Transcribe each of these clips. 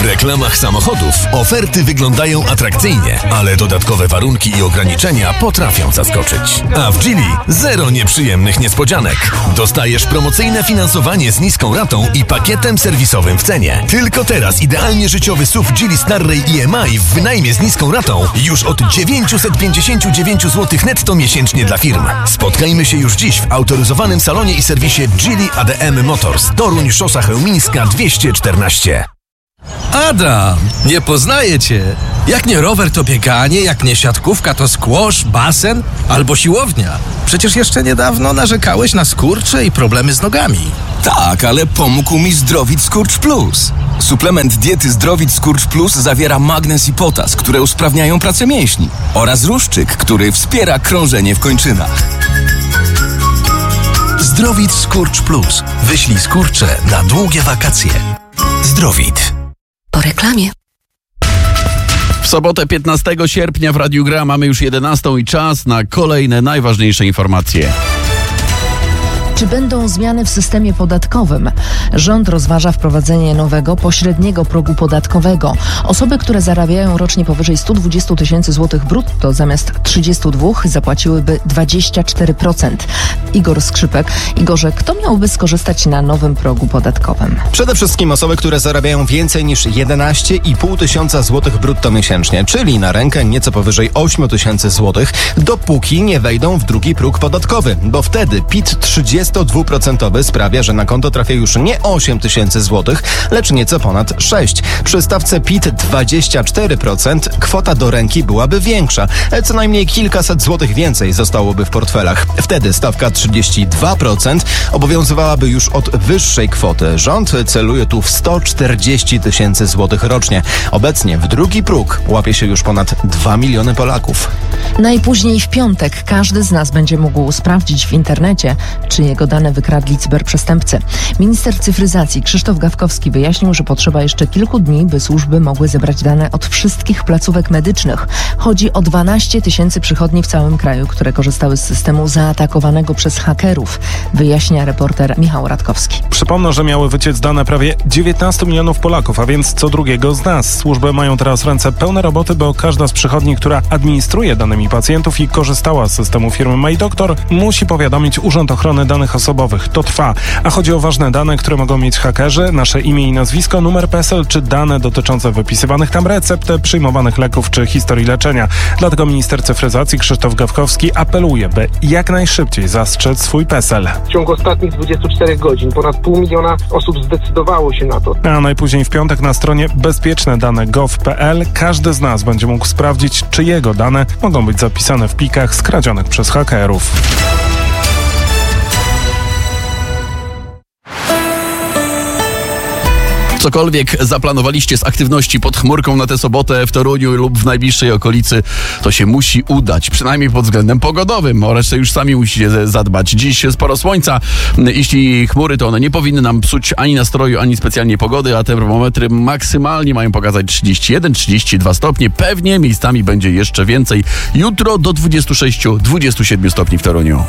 W reklamach samochodów oferty wyglądają atrakcyjnie, ale dodatkowe warunki i ograniczenia potrafią zaskoczyć. A w Geely zero nieprzyjemnych niespodzianek. Dostajesz promocyjne finansowanie z niską ratą i pakietem serwisowym w cenie. Tylko teraz idealnie życiowy SUV Geely Starray EMI w wynajmie z niską ratą już od 959 zł netto miesięcznie dla firm. Spotkajmy się już dziś w autoryzowanym salonie i serwisie Geely ADM Motors, Toruń, Szosa Chełmińska 214. Adam, nie poznaję cię. Jak nie rower, to bieganie, jak nie siatkówka, to squash, basen albo siłownia. Przecież jeszcze niedawno narzekałeś na skurcze i problemy z nogami. Tak, ale pomógł mi Zdrowit Skurcz Plus. Suplement diety Zdrowit Skurcz Plus zawiera magnez i potas, które usprawniają pracę mięśni, oraz ruszczyk, który wspiera krążenie w kończynach. Zdrowit Skurcz Plus. Wyślij skurcze na długie wakacje. Zdrowit. Po reklamie. W sobotę 15 sierpnia w Radiu Gra mamy już 11 i czas na kolejne najważniejsze informacje. Czy będą zmiany w systemie podatkowym? Rząd rozważa wprowadzenie nowego, pośredniego progu podatkowego. Osoby, które zarabiają rocznie powyżej 120 tysięcy złotych brutto, zamiast 32 zapłaciłyby 24%. Igor Skrzypek. Igorze, kto miałby skorzystać na nowym progu podatkowym? Przede wszystkim osoby, które zarabiają więcej niż 11,5 tysiąca złotych brutto miesięcznie, czyli na rękę nieco powyżej 8 tysięcy złotych, dopóki nie wejdą w drugi próg podatkowy, bo wtedy PIT 32% sprawia, że na konto trafia już nie 8 tysięcy złotych, lecz nieco ponad 6. Przy stawce PIT 24% kwota do ręki byłaby większa. Co najmniej kilkaset złotych więcej zostałoby w portfelach. Wtedy stawka 32% obowiązywałaby już od wyższej kwoty. Rząd celuje tu w 140 tysięcy złotych rocznie. Obecnie w drugi próg łapie się już ponad 2 miliony Polaków. Najpóźniej w piątek każdy z nas będzie mógł sprawdzić w internecie, czy jego dane wykradli cyberprzestępcy. Minister cyfryzacji Krzysztof Gawkowski wyjaśnił, że potrzeba jeszcze kilku dni, by służby mogły zebrać dane od wszystkich placówek medycznych. Chodzi o 12 tysięcy przychodni w całym kraju, które korzystały z systemu zaatakowanego przez hakerów, wyjaśnia reporter Michał Radkowski. Przypomnę, że miały wyciec dane prawie 19 milionów Polaków, a więc co drugiego z nas. Służby mają teraz ręce pełne roboty, bo każda z przychodni, która administruje danymi pacjentów i korzystała z systemu firmy MyDoktor, musi powiadomić Urząd Ochrony Danych Osobowych. To trwa. A chodzi o ważne dane, które mogą mieć hakerzy, nasze imię i nazwisko, numer PESEL czy dane dotyczące wypisywanych tam recept, przyjmowanych leków czy historii leczenia. Dlatego minister cyfryzacji Krzysztof Gawkowski apeluje, by jak najszybciej zastrzec swój PESEL. W ciągu ostatnich 24 godzin ponad 500 000 osób zdecydowało się na to. A najpóźniej w piątek na stronie bezpieczne.dane.gov.pl każdy z nas będzie mógł sprawdzić, czy jego dane mogą być zapisane w plikach skradzionych przez hakerów. Cokolwiek zaplanowaliście z aktywności pod chmurką na tę sobotę w Toruniu lub w najbliższej okolicy, to się musi udać, przynajmniej pod względem pogodowym. O resztę już sami musicie zadbać. Dziś sporo słońca. Jeśli chmury, to one nie powinny nam psuć ani nastroju, ani specjalnie pogody, a termometry maksymalnie mają pokazać 31-32 stopnie. Pewnie miejscami będzie jeszcze więcej. Jutro do 26-27 stopni w Toruniu.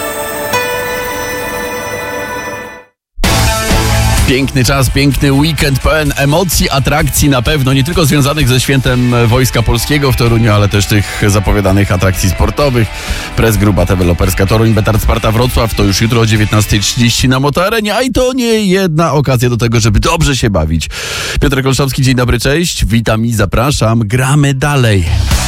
Piękny czas, piękny weekend, pełen emocji, atrakcji na pewno, nie tylko związanych ze świętem Wojska Polskiego w Toruniu, ale też tych zapowiadanych atrakcji sportowych. Press Grupa Deweloperska Toruń, Betard Sparta Wrocław, to już jutro o 19:30 na Motoarenie, a i to nie jedna okazja do tego, żeby dobrze się bawić. Piotr Kolszowski, dzień dobry, cześć, witam i zapraszam, gramy dalej.